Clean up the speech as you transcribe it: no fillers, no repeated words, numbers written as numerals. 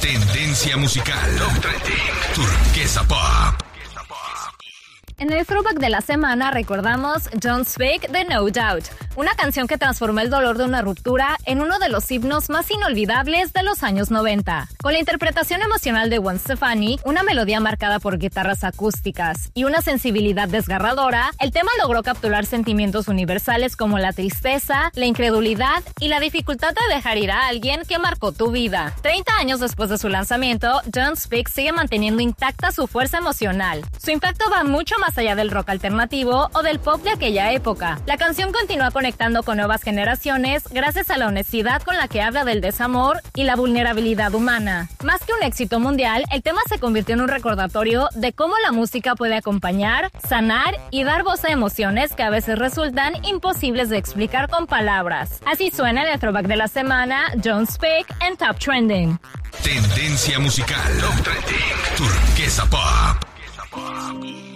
Tendencia musical. Top Trending. Turquesa Pop. En el throwback de la semana recordamos Don't Speak de No Doubt, una canción que transformó el dolor de una ruptura en uno de los himnos más inolvidables de los años 90. Con la interpretación emocional de Gwen Stefani, una melodía marcada por guitarras acústicas y una sensibilidad desgarradora, el tema logró capturar sentimientos universales como la tristeza, la incredulidad y la dificultad de dejar ir a alguien que marcó tu vida. 30 años después de su lanzamiento, Don't Speak sigue manteniendo intacta su fuerza emocional. Su impacto va mucho más allá del rock alternativo o del pop de aquella época. La canción continúa conectando con nuevas generaciones gracias a la honestidad con la que habla del desamor y la vulnerabilidad humana. Más que un éxito mundial, el tema se convirtió en un recordatorio de cómo la música puede acompañar, sanar y dar voz a emociones que a veces resultan imposibles de explicar con palabras. Así suena en el throwback de la semana, Don't Speak en Top Trending. Tendencia musical. Top Trending. Turquesa Pop.